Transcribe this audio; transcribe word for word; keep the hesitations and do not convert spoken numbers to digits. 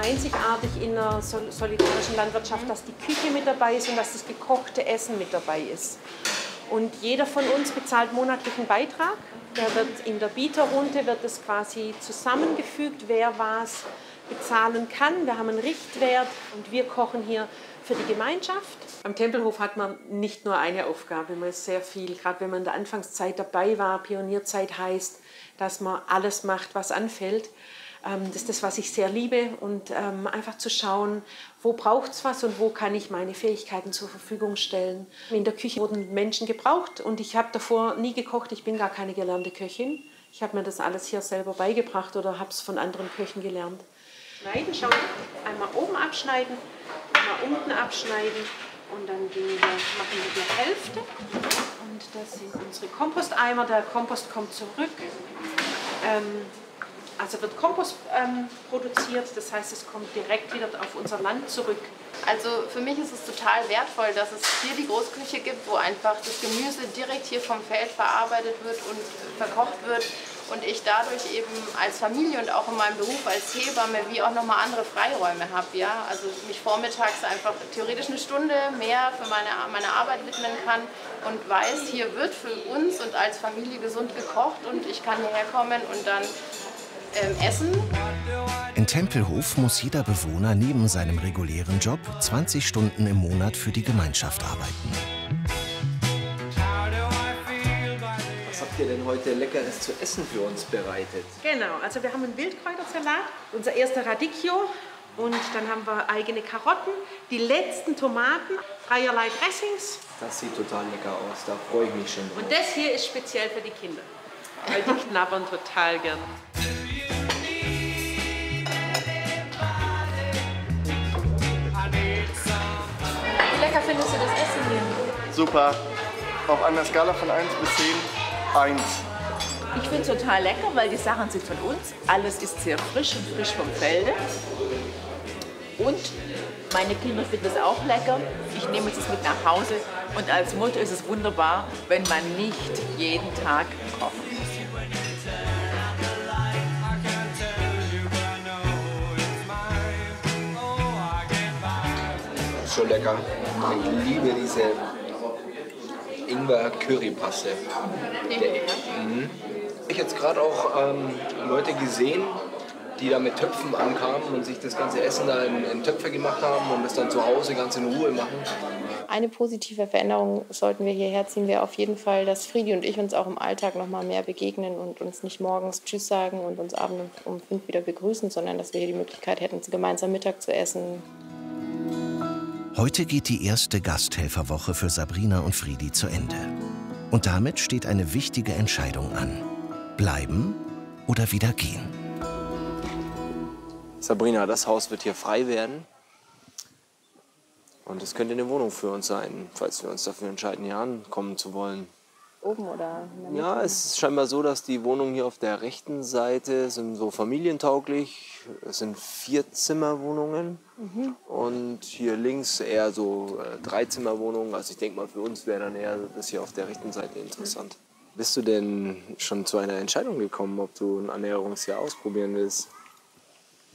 einzigartig in der sol solidarischen Landwirtschaft, dass die Küche mit dabei ist und dass das gekochte Essen mit dabei ist. Und jeder von uns bezahlt monatlichen Beitrag. Der wird in der Bieterrunde wird es quasi zusammengefügt, wer was bezahlen kann. Wir haben einen Richtwert und wir kochen hier für die Gemeinschaft. Am Tempelhof hat man nicht nur eine Aufgabe, man ist sehr viel. Gerade wenn man in der Anfangszeit dabei war, Pionierzeit heißt, dass man alles macht, was anfällt. Das ist das, was ich sehr liebe. Und ähm, einfach zu schauen, wo braucht es was und wo kann ich meine Fähigkeiten zur Verfügung stellen. In der Küche wurden Menschen gebraucht und ich habe davor nie gekocht. Ich bin gar keine gelernte Köchin. Ich habe mir das alles hier selber beigebracht oder habe es von anderen Köchen gelernt. Schneiden, schauen, einmal oben abschneiden, einmal unten abschneiden und dann gehen wir, machen wir die Hälfte. Und das sind unsere Komposteimer. Der Kompost kommt zurück. Ähm, Also wird Kompost ähm, produziert, das heißt, es kommt direkt wieder auf unser Land zurück. Also für mich ist es total wertvoll, dass es hier die Großküche gibt, wo einfach das Gemüse direkt hier vom Feld verarbeitet wird und verkocht wird und ich dadurch eben als Familie und auch in meinem Beruf als Hebamme wie auch nochmal andere Freiräume habe. Ja? Also mich vormittags einfach theoretisch eine Stunde mehr für meine, meine Arbeit widmen kann und weiß, hier wird für uns und als Familie gesund gekocht und ich kann hierher kommen und dann Essen. In Tempelhof muss jeder Bewohner neben seinem regulären Job zwanzig Stunden im Monat für die Gemeinschaft arbeiten. Was habt ihr denn heute Leckeres zu essen für uns bereitet? Genau, also wir haben einen Wildkräutersalat, unser erster Radicchio und dann haben wir eigene Karotten, die letzten Tomaten, dreierlei Dressings. Das sieht total lecker aus, da freue ich mich schon drauf. Und das hier ist speziell für die Kinder, weil die knabbern total gern. Wie lecker findest du das Essen hier? Super. Auf einer Skala von eins bis zehn, eins. Ich finde es total lecker, weil die Sachen sind von uns. Alles ist sehr frisch und frisch vom Felde. Und meine Kinder finden es auch lecker. Ich nehme es mit nach Hause. Und als Mutter ist es wunderbar, wenn man nicht jeden Tag kochen muss. So lecker. Ich liebe diese Ingwer-Currypaste. Mhm. Ich habe jetzt gerade auch ähm, Leute gesehen, die da mit Töpfen ankamen und sich das ganze Essen da in, in Töpfe gemacht haben und das dann zu Hause ganz in Ruhe machen. Eine positive Veränderung, sollten wir hierher ziehen, wäre auf jeden Fall, dass Friedi und ich uns auch im Alltag noch mal mehr begegnen und uns nicht morgens Tschüss sagen und uns abends um fünf wieder begrüßen, sondern dass wir hier die Möglichkeit hätten, gemeinsam Mittag zu essen. Heute geht die erste Gasthelferwoche für Sabrina und Friedi zu Ende. Und damit steht eine wichtige Entscheidung an. Bleiben oder wieder gehen? Sabrina, das Haus wird hier frei werden. Und es könnte eine Wohnung für uns sein, falls wir uns dafür entscheiden, hier ankommen zu wollen. Oben oder? Ja, es ist scheinbar so, dass die Wohnungen hier auf der rechten Seite sind so familientauglich. Es sind Vierzimmerwohnungen. Mhm. Und hier links eher so äh, Dreizimmerwohnungen. Also ich denke mal, für uns wäre dann eher das hier auf der rechten Seite interessant. Mhm. Bist du denn schon zu einer Entscheidung gekommen, ob du ein Ernährungsjahr ausprobieren willst?